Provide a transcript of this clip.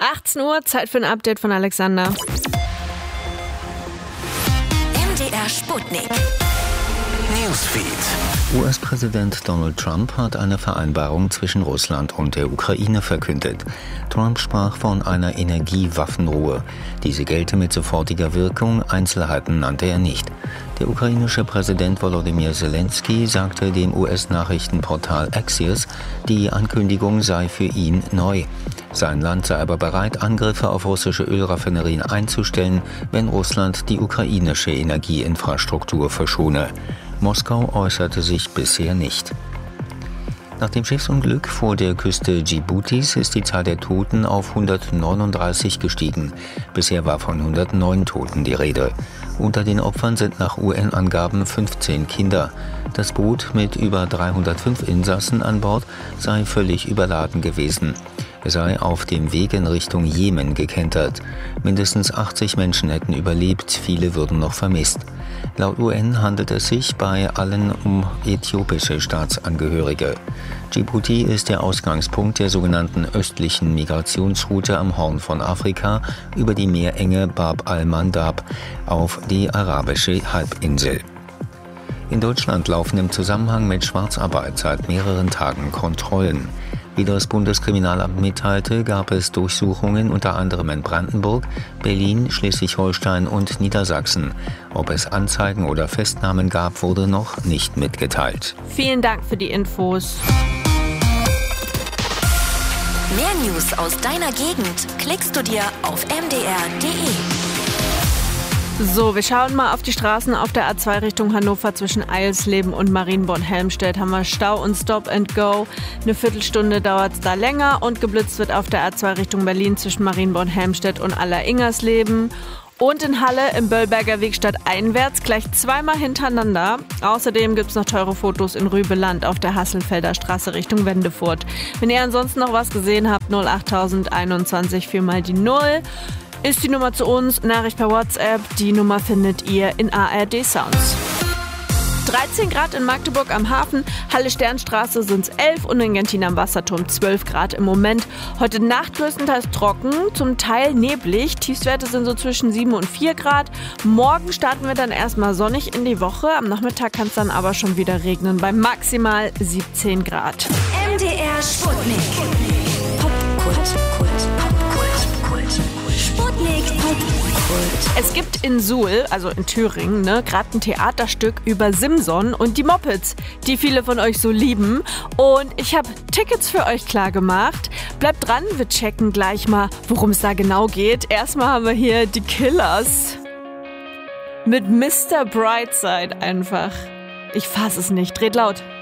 18 Uhr, Zeit für ein Update von Alexander. MDR Sputnik. Newsfeed. US-Präsident Donald Trump hat eine Vereinbarung zwischen Russland und der Ukraine verkündet. Trump sprach von einer Energiewaffenruhe. Diese gelte mit sofortiger Wirkung, Einzelheiten nannte er nicht. Der ukrainische Präsident Volodymyr Zelensky sagte dem US-Nachrichtenportal Axios, die Ankündigung sei für ihn neu. Sein Land sei aber bereit, Angriffe auf russische Ölraffinerien einzustellen, wenn Russland die ukrainische Energieinfrastruktur verschone. Moskau äußerte sich bisher nicht. Nach dem Schiffsunglück vor der Küste Dschibutis ist die Zahl der Toten auf 139 gestiegen. Bisher war von 109 Toten die Rede. Unter den Opfern sind nach UN-Angaben 15 Kinder. Das Boot mit über 305 Insassen an Bord sei völlig überladen gewesen. Er sei auf dem Weg in Richtung Jemen gekentert. Mindestens 80 Menschen hätten überlebt, viele würden noch vermisst. Laut UN handelt es sich bei allen um äthiopische Staatsangehörige. Djibouti ist der Ausgangspunkt der sogenannten östlichen Migrationsroute am Horn von Afrika über die Meerenge Bab al-Mandab auf die arabische Halbinsel. In Deutschland laufen im Zusammenhang mit Schwarzarbeit seit mehreren Tagen Kontrollen. Wie das Bundeskriminalamt mitteilte, gab es Durchsuchungen unter anderem in Brandenburg, Berlin, Schleswig-Holstein und Niedersachsen. Ob es Anzeigen oder Festnahmen gab, wurde noch nicht mitgeteilt. Vielen Dank für die Infos. Mehr News aus deiner Gegend klickst du dir auf mdr.de. So, wir schauen mal auf die Straßen auf der A2 Richtung Hannover zwischen Eilsleben und Marienborn-Helmstedt. Haben wir Stau und Stop and Go. Eine Viertelstunde dauert es da länger und geblitzt wird auf der A2 Richtung Berlin zwischen Marienborn-Helmstedt und Aller-Ingersleben. Und in Halle im Böllberger Weg stadteinwärts gleich zweimal hintereinander. Außerdem gibt es noch teure Fotos in Rübeland auf der Hasselfelder Straße Richtung Wendefurt. Wenn ihr ansonsten noch was gesehen habt, 08021 4 mal die 0. Ist die Nummer zu uns, Nachricht per WhatsApp. Die Nummer findet ihr in ARD Sounds. 13 Grad in Magdeburg am Hafen, Halle-Sternstraße sind es 11 und in Gentin am Wasserturm 12 Grad im Moment. Heute Nacht größtenteils trocken, zum Teil neblig. Tiefstwerte sind so zwischen 7 und 4 Grad. Morgen starten wir dann erstmal sonnig in die Woche. Am Nachmittag kann es dann aber schon wieder regnen bei maximal 17 Grad. MDR Sputnik. Popkult. Sputnik Popkult. Es gibt in Suhl, also in Thüringen, gerade ein Theaterstück über Simson und die Mopeds, die viele von euch so lieben. Und ich habe Tickets für euch klar gemacht. Bleibt dran, wir checken gleich mal, worum es da genau geht. Erstmal haben wir hier die Killers mit Mr. Brightside einfach. Ich fass es nicht, dreht laut.